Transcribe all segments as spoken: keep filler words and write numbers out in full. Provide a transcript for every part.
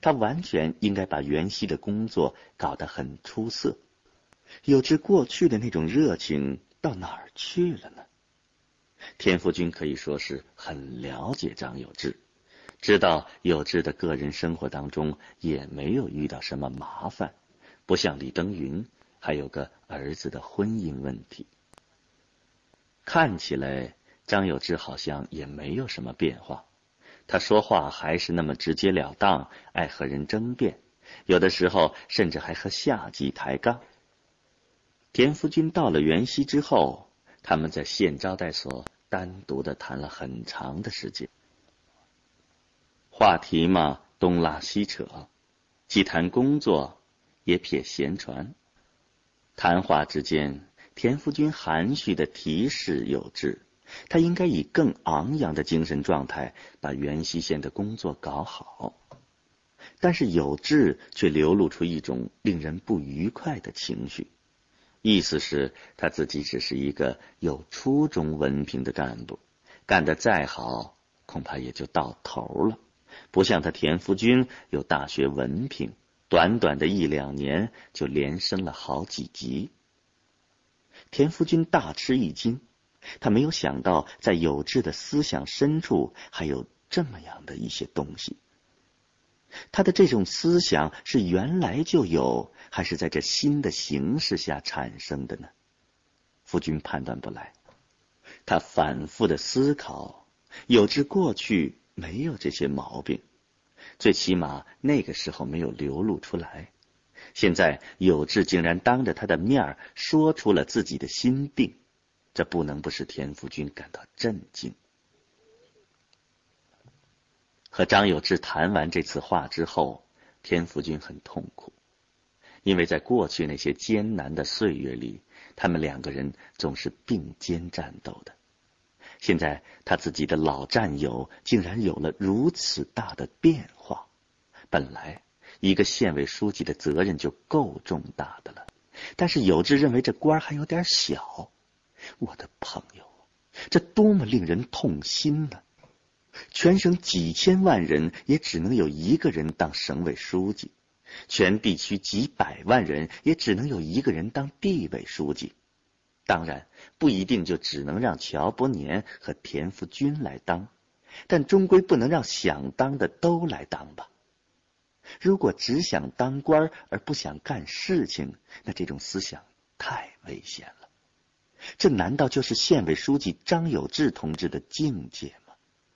他完全应该把袁熙的工作搞得很出色。有志过去的那种热情到哪儿去了呢？田福军可以说是很了解张有志，知道有志的个人生活当中也没有遇到什么麻烦，不像李登云还有个儿子的婚姻问题。看起来张有志好像也没有什么变化，他说话还是那么直截了当，爱和人争辩，有的时候甚至还和下级抬杠。田福军到了袁熙之后，他们在县招待所单独的谈了很长的时间，话题嘛东拉西扯，既谈工作也撇闲传。谈话之间，田福军含蓄地提示有志，他应该以更昂扬的精神状态把袁熙县的工作搞好。但是有志却流露出一种令人不愉快的情绪，意思是他自己只是一个有初中文凭的干部，干得再好恐怕也就到头了，不像他田福军有大学文凭，短短的一两年就连升了好几级。田福军大吃一惊，他没有想到在有志的思想深处还有这么样的一些东西。他的这种思想是原来就有，还是在这新的形势下产生的呢？福军判断不来。他反复的思考，有志过去没有这些毛病，最起码那个时候没有流露出来。现在有志竟然当着他的面说出了自己的心病，这不能不使田福军感到震惊。和张有志谈完这次话之后，田福军很痛苦，因为在过去那些艰难的岁月里，他们两个人总是并肩战斗的。现在他自己的老战友竟然有了如此大的变化，本来一个县委书记的责任就够重大的了，但是有志认为这官还有点小。我的朋友，这多么令人痛心呢！全省几千万人也只能有一个人当省委书记，全地区几百万人也只能有一个人当地委书记。当然不一定就只能让乔伯年和田福军来当，但终归不能让想当的都来当吧。如果只想当官而不想干事情，那这种思想太危险了。这难道就是县委书记张有志同志的境界吗？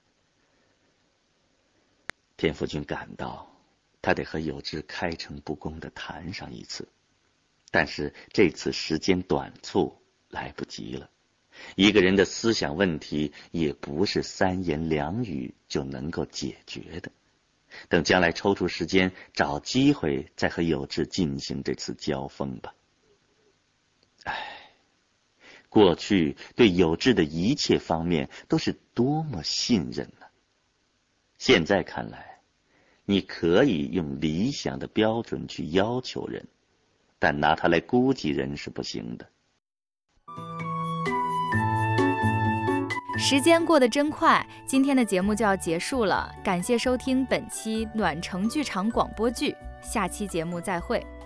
田福军感到他得和有志开诚布公地谈上一次，但是这次时间短促，来不及了。一个人的思想问题也不是三言两语就能够解决的，等将来抽出时间找机会再和有志进行这次交锋吧。唉，过去对有志的一切方面都是多么信任呢？现在看来，你可以用理想的标准去要求人，但拿它来估计人是不行的。 时间过得真快，今天的节目就要结束了，感谢收听本期暖城剧场广播剧，下期节目再会。